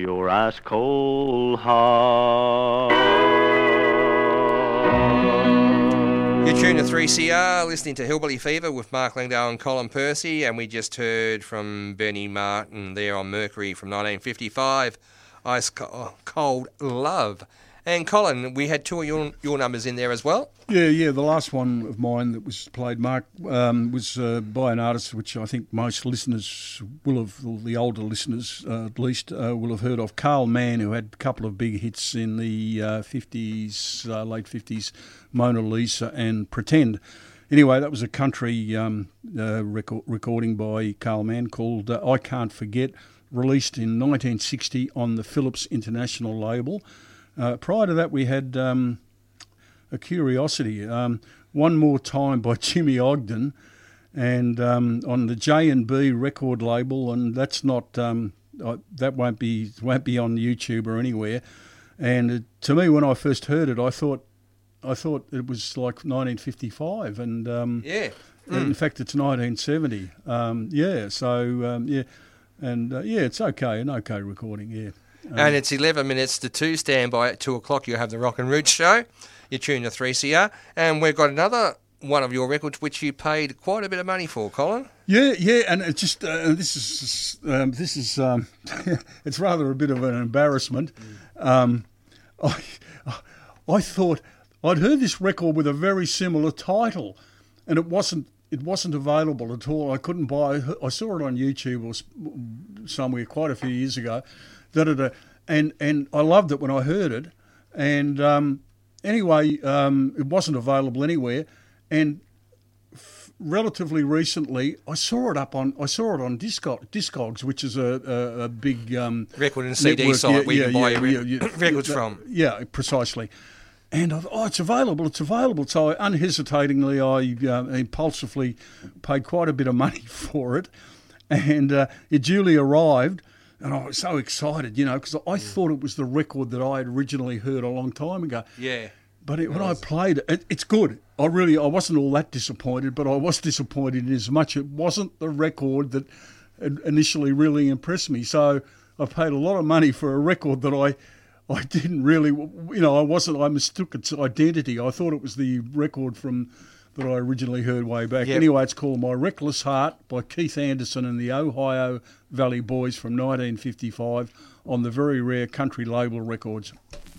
your ice cold heart. You're tuned to 3CR, listening to Hillbilly Fever with Mark Langdale and Colin Percy, and we just heard from Bernie Martin there on Mercury from 1955, Ice Cold Love. And Colin, we had two of your numbers in there as well. Yeah. The last one of mine that was played, Mark, was by an artist which I think most listeners will have, or the older listeners at least, will have heard of. Carl Mann, who had a couple of big hits in the 50s, late 50s, Mona Lisa and Pretend. Anyway, that was a country recording by Carl Mann called I Can't Forget, released in 1960 on the Philips International label. Prior to that, we had a curiosity, One More Time by Jimmy Ogden, and on the J&B record label, and that's not that won't be on YouTube or anywhere. And to me, when I first heard it, I thought it was like 1955, and in fact, it's 1970. It's okay, an okay recording, yeah. And it's 11 minutes to 2. Stand by at 2 o'clock. You have the Rock and Roots show. You're tuned to 3CR. And we've got another one of your records which you paid quite a bit of money for, Colin. Yeah, and it's just this is it's rather a bit of an embarrassment. I thought I'd heard this record with a very similar title, and it wasn't available at all. I couldn't buy it. I saw it on YouTube or somewhere quite a few years ago. And I loved it when I heard it. And anyway, it wasn't available anywhere. And relatively recently, I saw it on Discogs, which is a big record and CD network site where you can buy your records from. Yeah, precisely. And I thought, it's available. So I unhesitatingly, impulsively paid quite a bit of money for it. And it duly arrived. And I was so excited, because I thought it was the record that I had originally heard a long time ago. Yeah. But when I played it, it's good. I wasn't all that disappointed, but I was disappointed in as much it wasn't the record that initially really impressed me. So I paid a lot of money for a record that I didn't really, I mistook its identity. I thought it was the record that I originally heard way back. Yep. Anyway, it's called My Reckless Heart by Keith Anderson and the Ohio Valley Boys from 1955 on the very rare Country Label Records.